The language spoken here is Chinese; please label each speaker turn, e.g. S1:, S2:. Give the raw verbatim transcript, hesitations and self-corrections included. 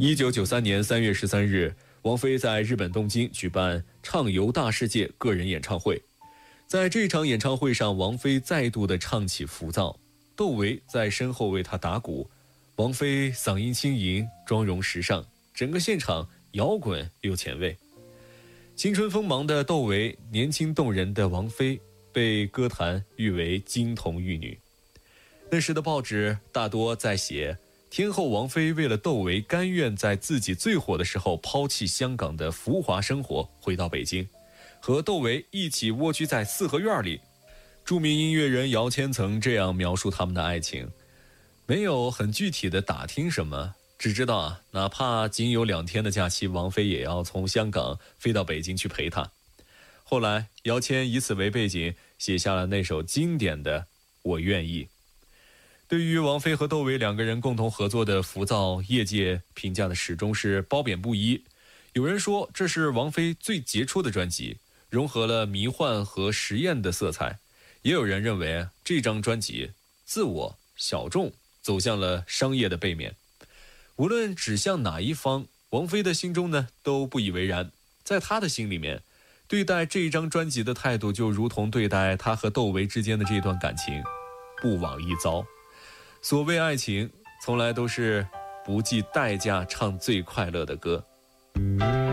S1: 一九九三年三月十三日，王菲在日本东京举办《畅游大世界》个人演唱会。在这场演唱会上，王菲再度的唱起浮躁，窦唯在身后为她打鼓。王菲嗓音轻盈，妆容时尚，整个现场摇滚又前卫。青春锋芒的窦唯，年轻动人的王菲，被歌坛誉为金童玉女。那时的报纸大多在写天后王菲为了窦唯甘愿在自己最火的时候抛弃香港的浮华生活，回到北京，和窦唯一起蜗居在四合院里。著名音乐人姚谦曾这样描述他们的爱情，没有很具体的打听什么，只知道啊，哪怕仅有两天的假期，王菲也要从香港飞到北京去陪他。后来姚谦以此为背景写下了那首经典的《我愿意》。对于王菲和窦唯两个人共同合作的浮躁，业界评价的始终是褒贬不一。有人说这是王菲最杰出的专辑，融合了迷幻和实验的色彩，也有人认为这张专辑自我小众，走向了商业的背面。无论指向哪一方，王菲的心中呢都不以为然。在她的心里面，对待这张专辑的态度就如同对待她和窦唯之间的这段感情，不枉一遭。所谓爱情，从来都是不计代价唱最快乐的歌。